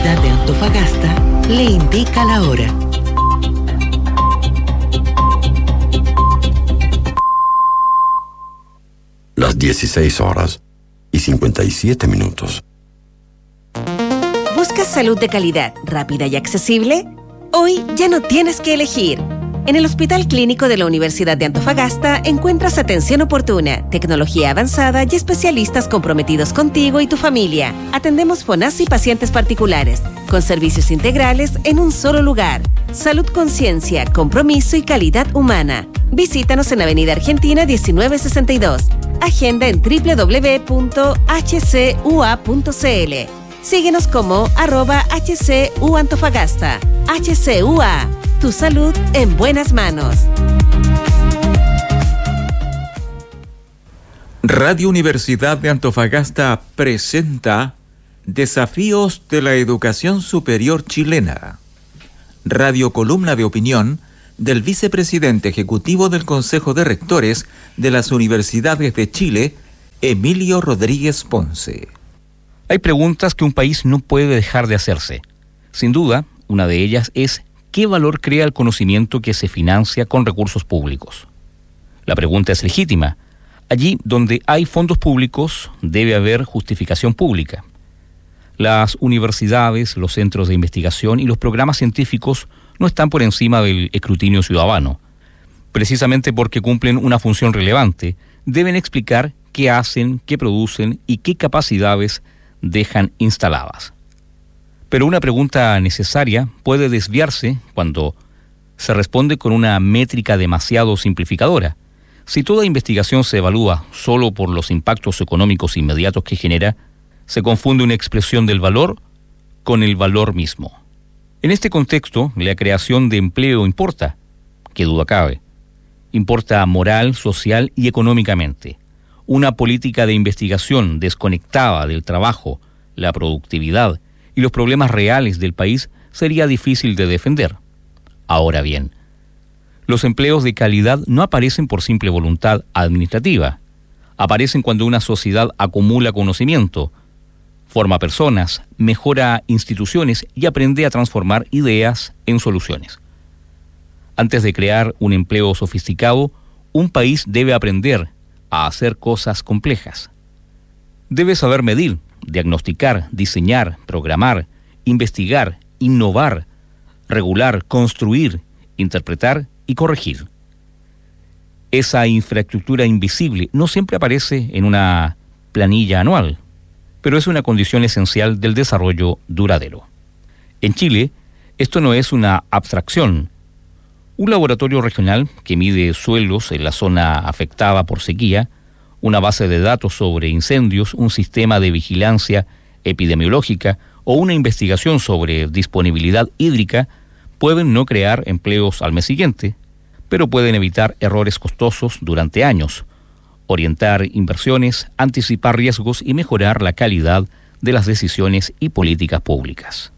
Universidad de Antofagasta le indica la hora. Las 16:57. ¿Buscas salud de calidad, rápida y accesible? Hoy ya no tienes que elegir. En el Hospital Clínico de la Universidad de Antofagasta encuentras atención oportuna, tecnología avanzada y especialistas comprometidos contigo y tu familia. Atendemos FONASA y pacientes particulares, con servicios integrales en un solo lugar. Salud, conciencia, compromiso y calidad humana. Visítanos en Avenida Argentina 1962. Agenda en www.hcua.cl. Síguenos como @HCUAntofagasta. HCUA, tu salud en buenas manos. Radio Universidad de Antofagasta presenta Desafíos de la Educación Superior Chilena. Radio columna de opinión del vicepresidente ejecutivo del Consejo de Rectores de las Universidades de Chile, Emilio Rodríguez Ponce. Hay preguntas que un país no puede dejar de hacerse. Sin duda, una de ellas es ¿qué valor crea el conocimiento que se financia con recursos públicos? La pregunta es legítima. Allí donde hay fondos públicos debe haber justificación pública. Las universidades, los centros de investigación y los programas científicos no están por encima del escrutinio ciudadano. Precisamente porque cumplen una función relevante, deben explicar qué hacen, qué producen y qué capacidades dejan instaladas. Pero una pregunta necesaria puede desviarse cuando se responde con una métrica demasiado simplificadora. Si toda investigación se evalúa solo por los impactos económicos inmediatos que genera, se confunde una expresión del valor con el valor mismo. En este contexto, la creación de empleo importa, qué duda cabe. Importa moral, social y económicamente. Una política de investigación desconectada del trabajo, la productividad y los problemas reales del país sería difícil de defender. Ahora bien, los empleos de calidad no aparecen por simple voluntad administrativa. Aparecen cuando una sociedad acumula conocimiento, forma personas, mejora instituciones y aprende a transformar ideas en soluciones. Antes de crear un empleo sofisticado, un país debe aprender a hacer cosas complejas. Debe saber medir, diagnosticar, diseñar, programar, investigar, innovar, regular, construir, interpretar y corregir. Esa infraestructura invisible no siempre aparece en una planilla anual, pero es una condición esencial del desarrollo duradero. En Chile, esto no es una abstracción. Un laboratorio regional que mide suelos en la zona afectada por sequía, una base de datos sobre incendios, un sistema de vigilancia epidemiológica o una investigación sobre disponibilidad hídrica pueden no crear empleos al mes siguiente, pero pueden evitar errores costosos durante años, orientar inversiones, anticipar riesgos y mejorar la calidad de las decisiones y políticas públicas.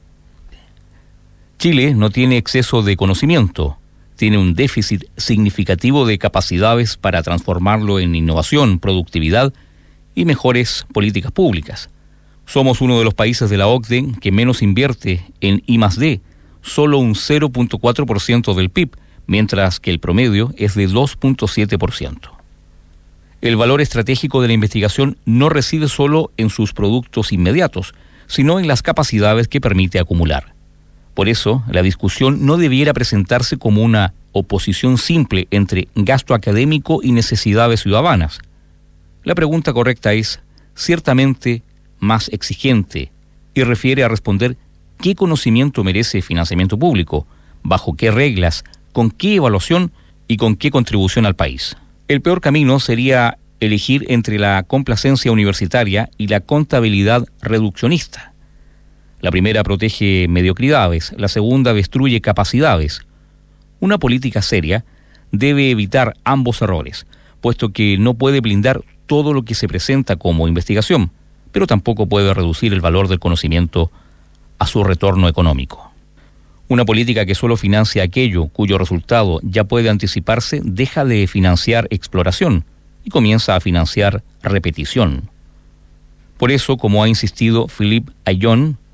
Chile no tiene exceso de conocimiento, tiene un déficit significativo de capacidades para transformarlo en innovación, productividad y mejores políticas públicas. Somos uno de los países de la OCDE que menos invierte en I+D, solo un 0.4% del PIB, mientras que el promedio es de 2.7%. El valor estratégico de la investigación no reside solo en sus productos inmediatos, sino en las capacidades que permite acumular. Por eso, la discusión no debiera presentarse como una oposición simple entre gasto académico y necesidades ciudadanas. La pregunta correcta es ciertamente más exigente y refiere a responder qué conocimiento merece financiamiento público, bajo qué reglas, con qué evaluación y con qué contribución al país. El peor camino sería elegir entre la complacencia universitaria y la contabilidad reduccionista. La primera protege mediocridades, la segunda destruye capacidades. Una política seria debe evitar ambos errores, puesto que no puede blindar todo lo que se presenta como investigación, pero tampoco puede reducir el valor del conocimiento a su retorno económico. Una política que solo financia aquello cuyo resultado ya puede anticiparse deja de financiar exploración y comienza a financiar repetición. Por eso, como ha insistido Philippe Ayllon,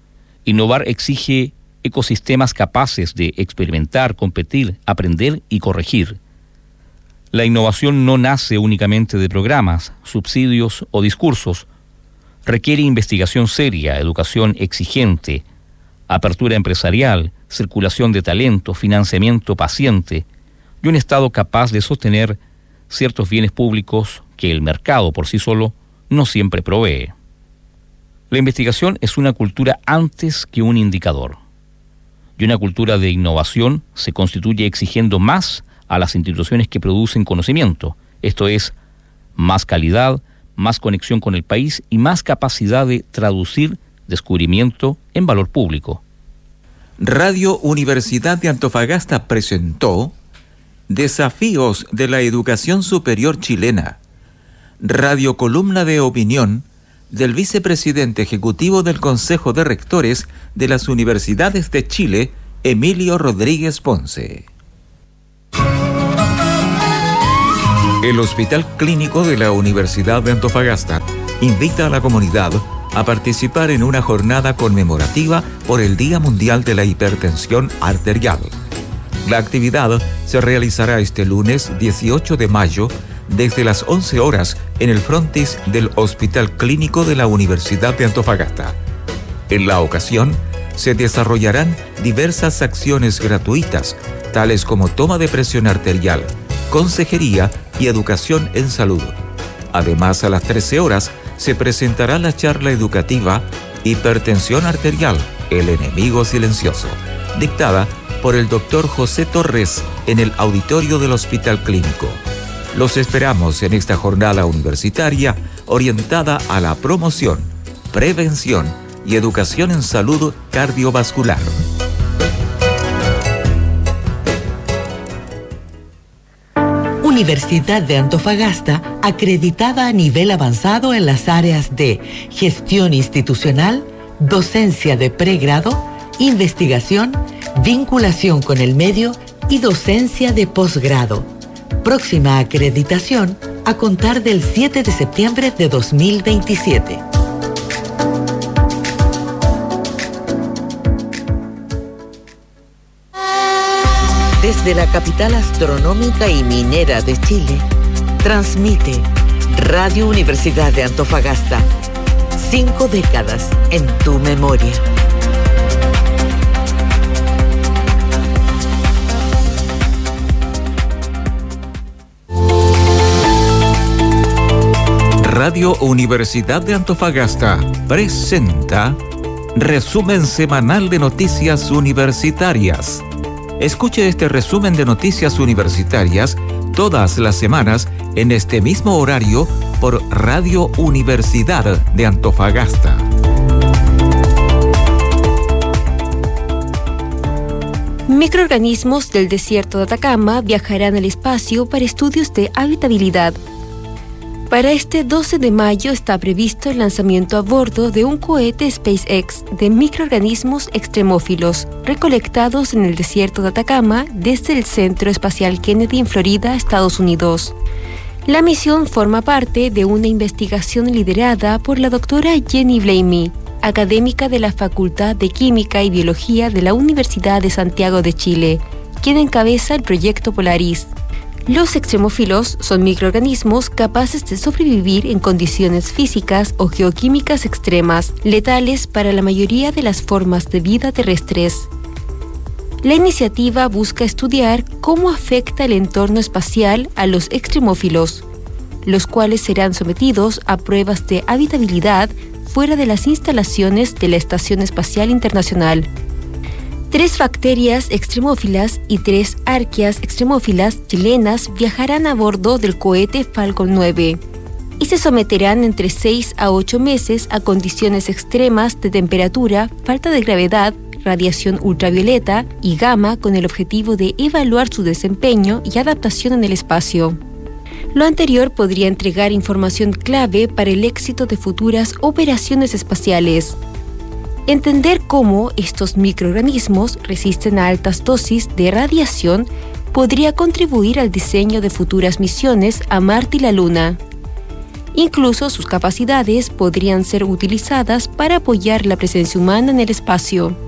Innovar exige ecosistemas capaces de experimentar, competir, aprender y corregir. La innovación no nace únicamente de programas, subsidios o discursos. Requiere investigación seria, educación exigente, apertura empresarial, circulación de talento, financiamiento paciente y un Estado capaz de sostener ciertos bienes públicos que el mercado por sí solo no siempre provee. La investigación es una cultura antes que un indicador. Y una cultura de innovación se constituye exigiendo más a las instituciones que producen conocimiento, esto es, más calidad, más conexión con el país y más capacidad de traducir descubrimiento en valor público. Radio Universidad de Antofagasta presentó Desafíos de la Educación Superior Chilena, radiocolumna de opinión del vicepresidente ejecutivo del Consejo de Rectores de las Universidades de Chile, Emilio Rodríguez Ponce. El Hospital Clínico de la Universidad de Antofagasta invita a la comunidad a participar en una jornada conmemorativa por el Día Mundial de la Hipertensión Arterial. La actividad se realizará este lunes 18 de mayo desde las 11 horas en el frontis del Hospital Clínico de la Universidad de Antofagasta. En la ocasión, se desarrollarán diversas acciones gratuitas, tales como toma de presión arterial, consejería y educación en salud. Además, a las 13 horas se presentará la charla educativa Hipertensión Arterial, el enemigo silencioso, dictada por el Dr. José Torres en el auditorio del Hospital Clínico. Los esperamos en esta jornada universitaria orientada a la promoción, prevención y educación en salud cardiovascular. Universidad de Antofagasta, acreditada a nivel avanzado en las áreas de gestión institucional, docencia de pregrado, investigación, vinculación con el medio y docencia de posgrado. Próxima acreditación a contar del 7 de septiembre de 2027. Desde la capital astronómica y minera de Chile, transmite Radio Universidad de Antofagasta. 5 décadas en tu memoria. Radio Universidad de Antofagasta presenta Resumen Semanal de Noticias Universitarias. Escuche este resumen de noticias universitarias todas las semanas en este mismo horario por Radio Universidad de Antofagasta. Microorganismos del desierto de Atacama viajarán al espacio para estudios de habitabilidad. Para este 12 de mayo está previsto el lanzamiento a bordo de un cohete SpaceX de microorganismos extremófilos recolectados en el desierto de Atacama desde el Centro Espacial Kennedy en Florida, Estados Unidos. La misión forma parte de una investigación liderada por la doctora Jenny Blamey, académica de la Facultad de Química y Biología de la Universidad de Santiago de Chile, quien encabeza el proyecto Polaris. Los extremófilos son microorganismos capaces de sobrevivir en condiciones físicas o geoquímicas extremas, letales para la mayoría de las formas de vida terrestres. La iniciativa busca estudiar cómo afecta el entorno espacial a los extremófilos, los cuales serán sometidos a pruebas de habitabilidad fuera de las instalaciones de la Estación Espacial Internacional. 3 bacterias extremófilas y 3 arqueas extremófilas chilenas viajarán a bordo del cohete Falcon 9 y se someterán entre 6 a 8 meses a condiciones extremas de temperatura, falta de gravedad, radiación ultravioleta y gamma con el objetivo de evaluar su desempeño y adaptación en el espacio. Lo anterior podría entregar información clave para el éxito de futuras operaciones espaciales. Entender cómo estos microorganismos resisten a altas dosis de radiación podría contribuir al diseño de futuras misiones a Marte y la Luna. Incluso sus capacidades podrían ser utilizadas para apoyar la presencia humana en el espacio.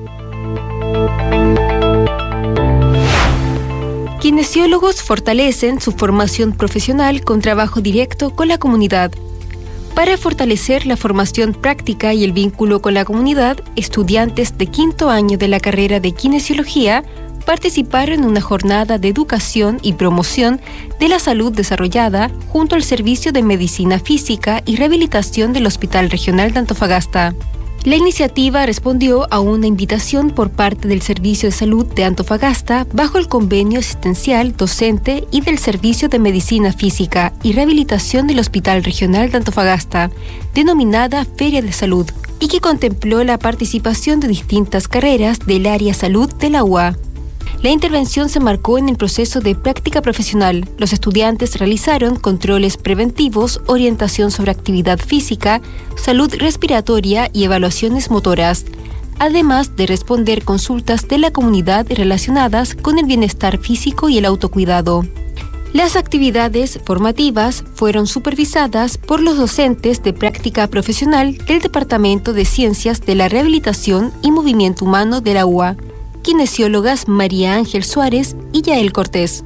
Kinesiólogos fortalecen su formación profesional con trabajo directo con la comunidad. Para fortalecer la formación práctica y el vínculo con la comunidad, estudiantes de quinto año de la carrera de Kinesiología participaron en una jornada de educación y promoción de la salud desarrollada junto al Servicio de Medicina Física y Rehabilitación del Hospital Regional de Antofagasta. La iniciativa respondió a una invitación por parte del Servicio de Salud de Antofagasta bajo el convenio asistencial docente y del Servicio de Medicina Física y Rehabilitación del Hospital Regional de Antofagasta, denominada Feria de Salud, y que contempló la participación de distintas carreras del área salud de la UA. La intervención se marcó en el proceso de práctica profesional. Los estudiantes realizaron controles preventivos, orientación sobre actividad física, salud respiratoria y evaluaciones motoras, además de responder consultas de la comunidad relacionadas con el bienestar físico y el autocuidado. Las actividades formativas fueron supervisadas por los docentes de práctica profesional del Departamento de Ciencias de la Rehabilitación y Movimiento Humano de la UA, kinesiólogas María Ángel Suárez y Yael Cortés.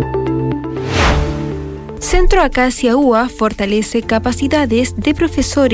Centro Acacia UA fortalece capacidades de profesores